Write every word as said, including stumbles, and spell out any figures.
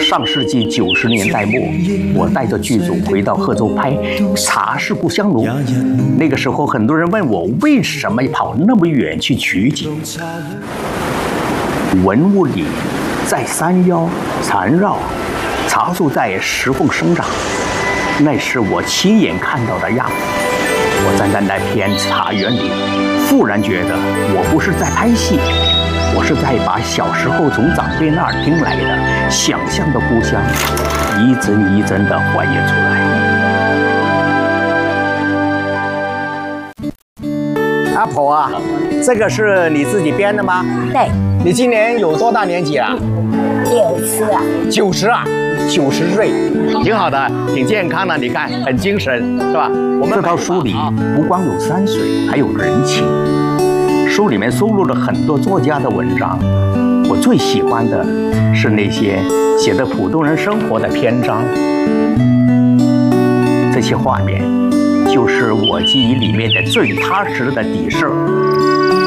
上世纪九十年代末，我带着剧组回到贺州拍《茶是故乡浓》。那个时候，很多人问我为什么跑那么远去取景。文物里在山腰缠绕，茶树在石缝生长，那是我亲眼看到的样子。我站在那片茶园里，忽然觉得我不是在拍戏。我是在把小时候从长辈那儿听来的想象的故乡，一帧一帧地还原出来。阿婆啊，这个是你自己编的吗？ 对。 你今年有多大年纪啊？ 九十啊。 九十啊，九十岁，挺好的，挺健康的。你看，很精神，是吧？我们这套书里不光有山水，还有人情。书里面收录了很多作家的文章，我最喜欢的是那些写的普通人生活的篇章。这些画面就是我记忆里面的最踏实的底色。